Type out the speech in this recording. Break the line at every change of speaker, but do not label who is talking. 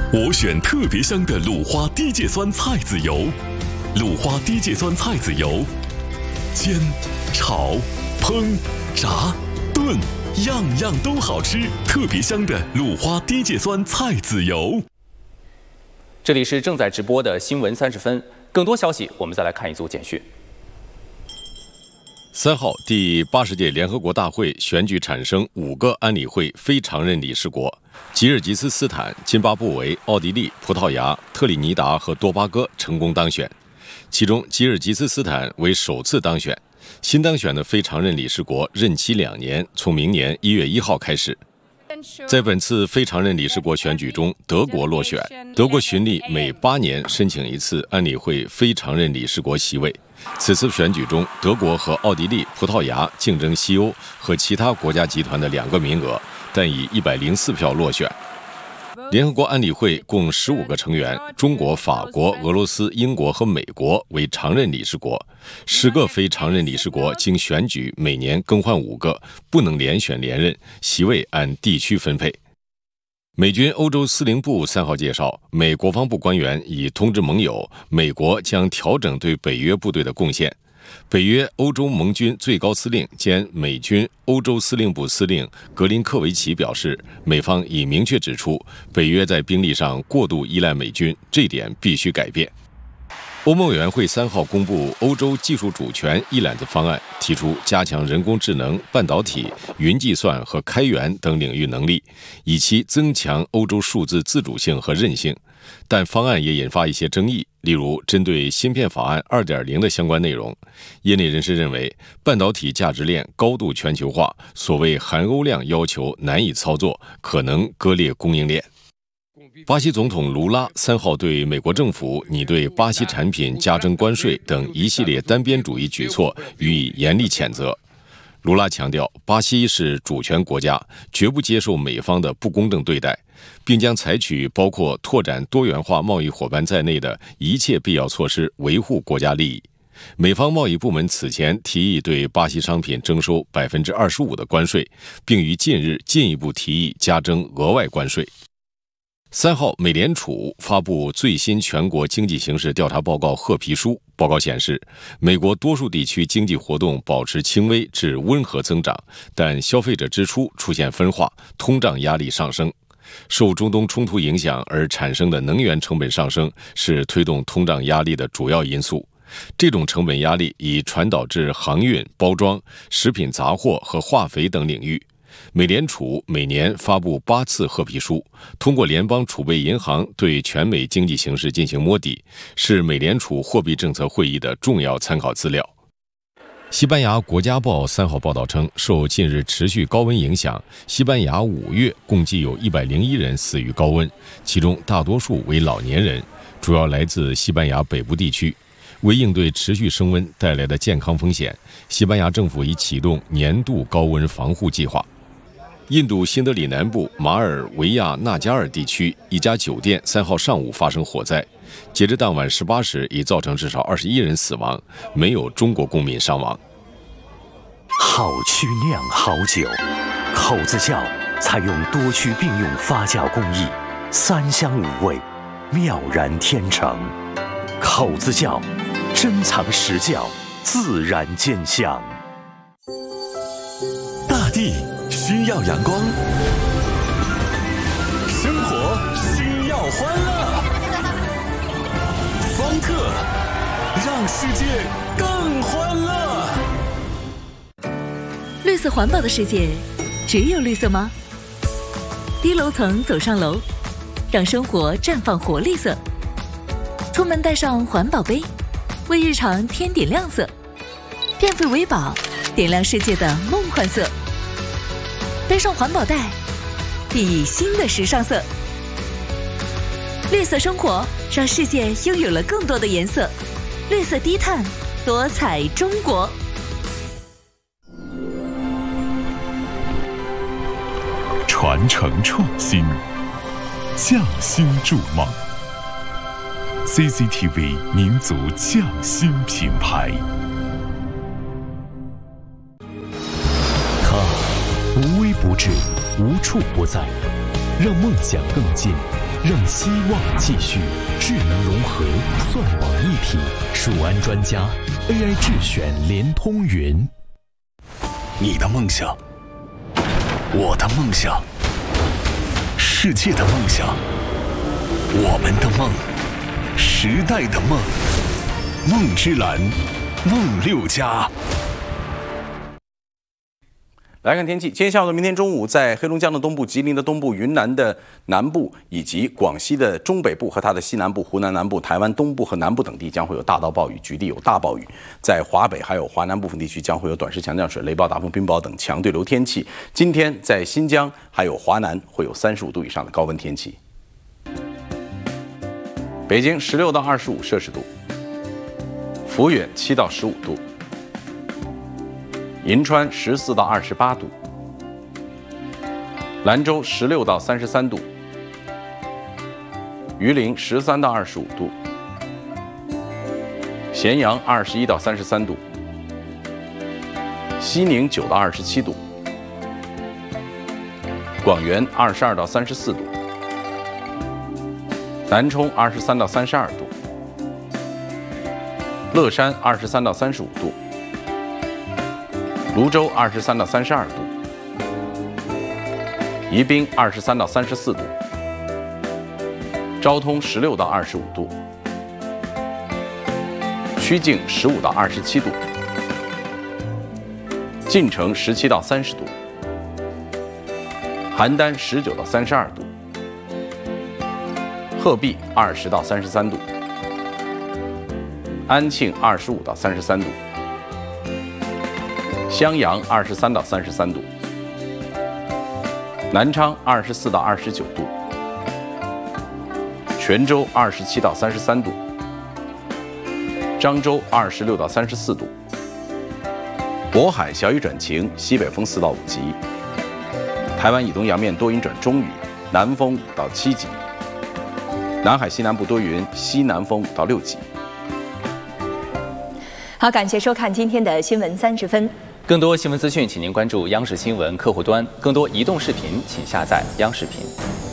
我选特别香的鲁花低芥酸菜籽油。鲁花低芥酸菜籽油，煎、炒、烹、炸、炖，样样都好吃。特别香的鲁花低芥酸菜籽油。
这里是正在直播的新闻30分，更多消息我们再来看一组简讯。
3号，第80届联合国大会选举产生5个安理会非常任理事国，吉尔吉斯斯坦、津巴布韦、奥地利、葡萄牙、特立尼达和多巴哥成功当选。其中，吉尔吉斯斯坦为首次当选。新当选的非常任理事国任期2年，从明年1月1号开始。在本次非常任理事国选举中，德国落选。德国循例每8年申请一次安理会非常任理事国席位。此次选举中，德国和奥地利、葡萄牙竞争西欧和其他国家集团的2个名额，但以104票落选。联合国安理会共15个成员，中国、法国、俄罗斯、英国和美国为常任理事国，10个非常任理事国经选举每年更换5个，不能连选连任，席位按地区分配。美军欧洲司令部3号介绍，美国防部官员已通知盟友，美国将调整对北约部队的贡献。北约欧洲盟军最高司令兼美军欧洲司令部司令格林科维奇表示，美方已明确指出，北约在兵力上过度依赖美军，这点必须改变。欧盟委员会3号公布欧洲技术主权一揽子方案，提出加强人工智能、半导体、云计算和开源等领域能力，以期增强欧洲数字自主性和韧性。但方案也引发一些争议，例如针对芯片法案 2.0 的相关内容。业内人士认为，半导体价值链高度全球化，所谓含欧量要求难以操作，可能割裂供应链。巴西总统卢拉3号对美国政府拟对巴西产品加征关税等一系列单边主义举措予以严厉谴责。卢拉强调，巴西是主权国家，绝不接受美方的不公正对待，并将采取包括拓展多元化贸易伙伴在内的一切必要措施，维护国家利益。美方贸易部门此前提议对巴西商品征收25%的关税，并于近日进一步提议加征额外关税。3号，美联储发布最新全国经济形势调查报告褐皮书。报告显示，美国多数地区经济活动保持轻微至温和增长，但消费者支出出现分化，通胀压力上升。受中东冲突影响而产生的能源成本上升是推动通胀压力的主要因素。这种成本压力已传导至航运、包装、食品杂货和化肥等领域。美联储每年发布8次褐皮书，通过联邦储备银行对全美经济形势进行摸底，是美联储货币政策会议的重要参考资料。西班牙国家报3号报道称，受近日持续高温影响，西班牙5月共计有101人死于高温，其中大多数为老年人，主要来自西班牙北部地区。为应对持续升温带来的健康风险，西班牙政府已启动年度高温防护计划。印度新德里南部马尔维亚纳加尔地区一家酒店3号上午发生火灾，截至当晚18时已造成至少21人死亡，没有中国公民伤亡。
好曲酿好酒，口子窖采用多区并用发酵工艺，3香5味，妙然天成。口子窖珍藏实窖，自然见香。
大地需要阳光，生活需要欢乐，方特让世界更欢乐。
绿色环保的世界，只有绿色吗？低楼层走上楼，让生活绽放活力色。出门带上环保杯，为日常添点亮色。变废为宝，点亮世界的梦幻色。背上环保袋，熠熠新的时尚色。绿色生活，让世界拥有了更多的颜色。绿色低碳，多彩中国。
传承创新，匠心筑梦。CCTV 民族匠心品牌。它无微不至，无处不在，让梦想更近，
让希望继续。智能融合，算网一体，数安专家 AI 智选联通云。
你的梦想，我的梦想，世界的梦想，我们的梦，时代的梦，梦之蓝，梦6+。
来看天气，今天下午到明天中午，在黑龙江的东部、吉林的东部、云南的南部，以及广西的中北部和它的西南部、湖南南部、台湾东部和南部等地将会有大到暴雨，局地有大暴雨。在华北还有华南部分地区将会有短时强降水、雷暴、大风、冰雹等强对流天气。今天在新疆还有华南会有35度以上的高温天气。北京16到25摄氏度，抚远7到15度。银川14到28度，兰州16到33度，榆林13到25度，咸阳21到33度，西宁9到27度，广元22到34度，南充23到32度，乐山23到35度。泸州23到32度，宜宾23到34度，昭通16到25度，曲靖15到27度，晋城17到30度，邯郸19到32度，鹤壁20到33度，安庆25到33度。襄阳23到33度，南昌24到29度，泉州27到33度，漳州26到34度，渤海小雨转晴，西北风4到5级，台湾以东洋面多云转中雨，南风5到7级，南海西南部多云，西南风5到6级。
好，感谢收看今天的新闻30分。
更多新闻资讯，请您关注央视新闻客户端。更多移动视频，请下载央视频。